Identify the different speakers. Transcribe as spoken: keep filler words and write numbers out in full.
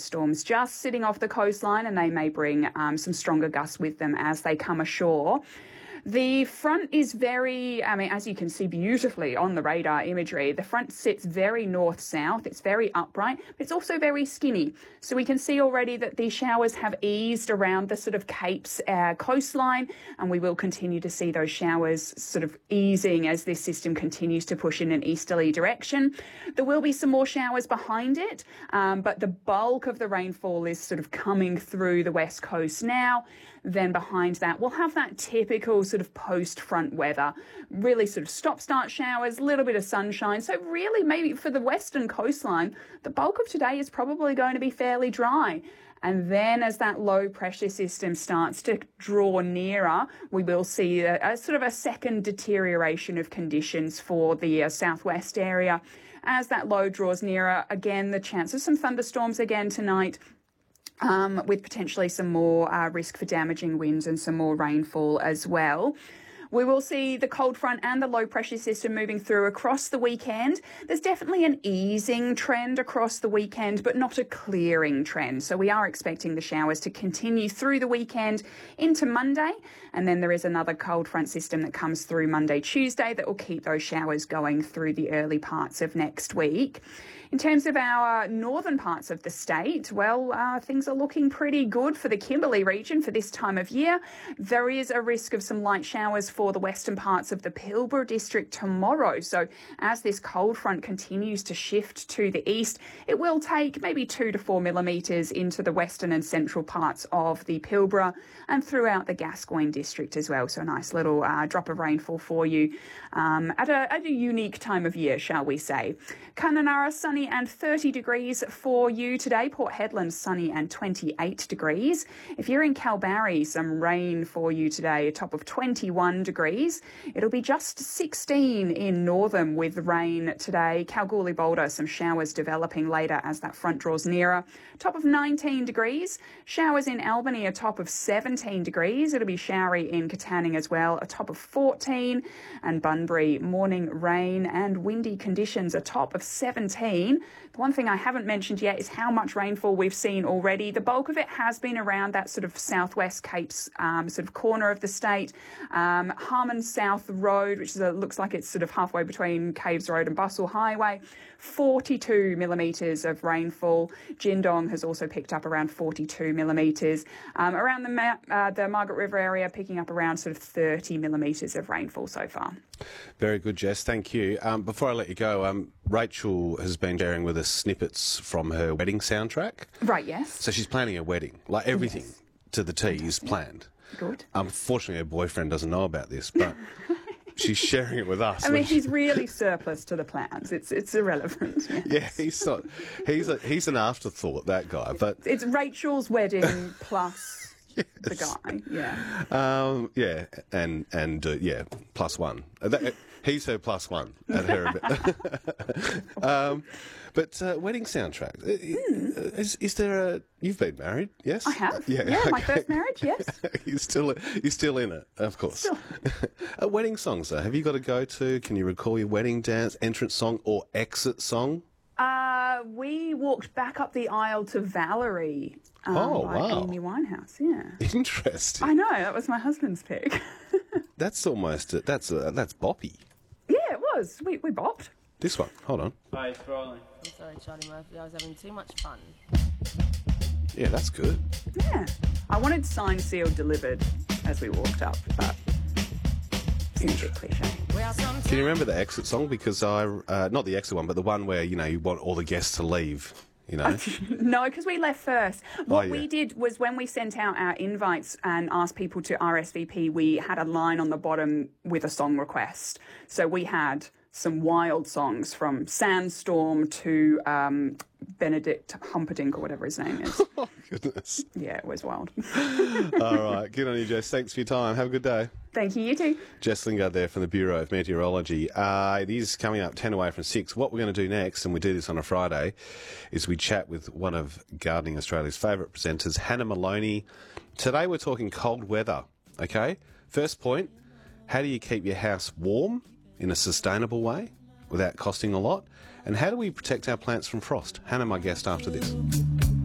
Speaker 1: storms just sitting off the coastline, and they may bring um, some stronger gusts with them as they come ashore. The front is very, I mean, as you can see beautifully on the radar imagery, the front sits very north-south. It's very upright, but it's also very skinny. So we can see already that the showers have eased around the sort of Cape's uh, coastline, and we will continue to see those showers sort of easing as this system continues to push in an easterly direction. There will be some more showers behind it, um, but the bulk of the rainfall is sort of coming through the west coast now. Then behind that, we'll have that typical sort of post-front weather, really sort of stop-start showers, a little bit of sunshine. So really, maybe for the western coastline, the bulk of today is probably going to be fairly dry. And then as that low pressure system starts to draw nearer, we will see a, a sort of a second deterioration of conditions for the uh, southwest area. As that low draws nearer, again, the chance of some thunderstorms again tonight. Um, with potentially some more uh, risk for damaging winds and some more rainfall as well. We will see the cold front and the low pressure system moving through across the weekend. There's definitely an easing trend across the weekend, but not a clearing trend. So we are expecting the showers to continue through the weekend into Monday. And then there is another cold front system that comes through Monday, Tuesday that will keep those showers going through the early parts of next week. In terms of our northern parts of the state, well, uh, things are looking pretty good for the Kimberley region for this time of year. There is a risk of some light showers for the western parts of the Pilbara district tomorrow. So as this cold front continues to shift to the east, it will take maybe two to four millimetres into the western and central parts of the Pilbara and throughout the Gascoyne district as well. So a nice little uh, drop of rainfall for you um, at, a, at a unique time of year, shall we say. Kununurra, sunny and thirty degrees for you today. Port Hedland, sunny and twenty-eight degrees. If you're in Kalbarri, some rain for you today, a top of twenty-one degrees. It'll be just sixteen in Northam with rain today. Kalgoorlie Boulder, some showers developing later as that front draws nearer. Top of nineteen degrees. Showers in Albany, a top of seventeen degrees. It'll be showery in Katanning as well, a top of fourteen. And Bunbury, morning rain and windy conditions, a top of seventeen. The one thing I haven't mentioned yet is how much rainfall we've seen already. The bulk of it has been around that sort of southwest Cape's um, sort of corner of the state. Um, Harmon South Road, which is a, looks like it's sort of halfway between Caves Road and Bustle Highway, forty-two millimetres of rainfall. Jindong has also picked up around forty-two millimetres. Um, around the, Ma- uh, the Margaret River area, picking up around sort of thirty millimetres of rainfall so far.
Speaker 2: Very good, Jess. Thank you. Um, before I let you go, um, Rachel has been sharing with us snippets from her wedding soundtrack.
Speaker 1: Right, yes.
Speaker 2: So she's planning a wedding. Like everything
Speaker 1: yes.
Speaker 2: to the T is planned.
Speaker 1: Good.
Speaker 2: Unfortunately, her boyfriend doesn't know about this, but she's sharing it with us.
Speaker 1: I mean, he's really surplus to the plans. It's it's irrelevant. Yes.
Speaker 2: Yeah, he's not. He's a, he's an afterthought, that guy. But
Speaker 1: it's Rachel's wedding plus.
Speaker 2: Yes.
Speaker 1: The guy, yeah.
Speaker 2: Um, yeah, and, and uh, yeah, plus one. Uh, that, he's her plus one at her event. um, but uh, wedding soundtrack. Mm. Is, is there a... You've been married, yes?
Speaker 1: I have.
Speaker 2: Yeah,
Speaker 1: yeah
Speaker 2: okay.
Speaker 1: My first marriage, yes.
Speaker 2: you're, still, you're still in it, of course.
Speaker 1: Still.
Speaker 2: uh, wedding songs, though. Have you got a go-to? Can you recall your wedding dance, entrance song or exit song?
Speaker 1: Uh, we walked back up the aisle to Valerie. Um,
Speaker 2: oh,
Speaker 1: by
Speaker 2: wow.
Speaker 1: Amy Winehouse, yeah.
Speaker 2: Interesting.
Speaker 1: I know, that was my husband's pick.
Speaker 2: That's almost, a, that's a, that's boppy.
Speaker 1: Yeah, it was. We, we bopped.
Speaker 2: This one, hold on.
Speaker 3: Hi, it's rolling.
Speaker 4: I'm sorry, Charlie Murphy, I was having too much fun.
Speaker 2: Yeah, that's good.
Speaker 1: Yeah. I wanted signed, sealed, delivered as we walked up, but it's a bit cliche.
Speaker 2: Can you remember the exit song? Because I, uh, not the exit one, but the one where, you know, you want all the guests to leave, you know?
Speaker 1: No, because we left first. What
Speaker 2: oh, yeah.
Speaker 1: we did was when we sent out our invites and asked people to R S V P, we had a line on the bottom with a song request. So we had some wild songs from Sandstorm to um, Benedict Humperdinck or whatever his name is.
Speaker 2: Oh, goodness.
Speaker 1: Yeah, it was wild.
Speaker 2: All right. Good on you, Jess. Thanks for your time. Have a good day.
Speaker 1: Thank you. You too.
Speaker 2: Jess Lingard there from the Bureau of Meteorology. Uh, it is coming up ten away from six. What we're going to do next, and we do this on a Friday, is we chat with one of Gardening Australia's favourite presenters, Hannah Maloney. Today we're talking cold weather, okay? First point, how do you keep your house warm in a sustainable way without costing a lot? And how do we protect our plants from frost? Hannah, my guest after this.